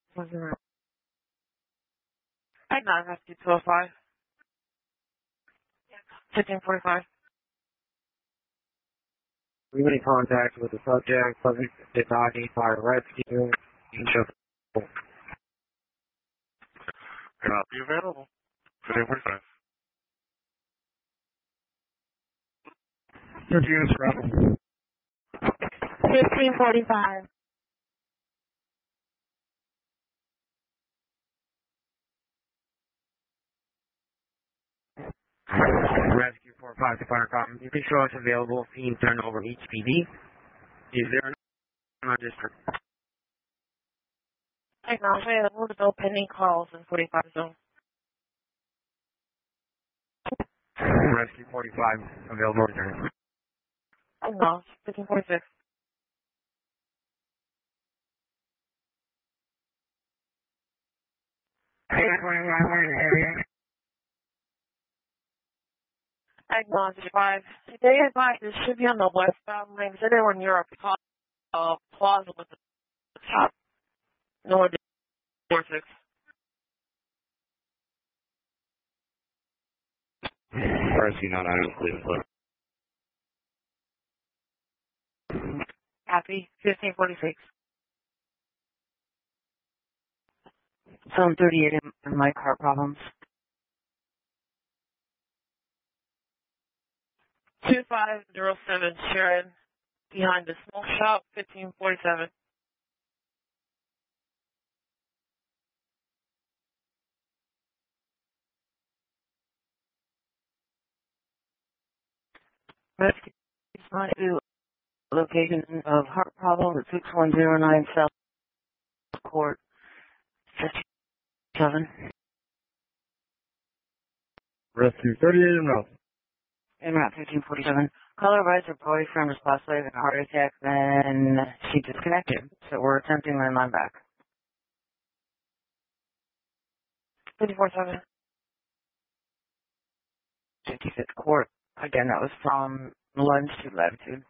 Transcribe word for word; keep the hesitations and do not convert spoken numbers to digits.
At nine fifty two oh five. Fifteen forty five. We made contact with the subject. Subject did not need fire rescue. Cannot be available. Fifteen forty five. Your unit's rebel. Fifteen forty five. Rescue four five to fire common. You can show us available. Scene turn over H P D. Is there an district? Acknowledge available to bill pending calls in forty five zone. Rescue forty-five available return. Acknowledge. Fifteen forty six. Acknowledge five. Today advice this should be on the westbound lane. Is anywhere near a uh, plaza with the top no four six. Rescue nine nine Cleveland. Happy. Fifteen forty six. Zone thirty-eight in my car problems. Two five zero seven Sharon behind the smoke shop. Fifteen forty seven. Rescue to location of heart problem at six one zero nine South Court, fifty-seven. Rescue thirty-eight and route. En route fifteen forty-seven. Caller advised her boyfriend was possibly having a heart attack, then she disconnected. So we're attempting my line back. Fifty four seven. fifty-fifth Court. Again, that was from lunge to latitude.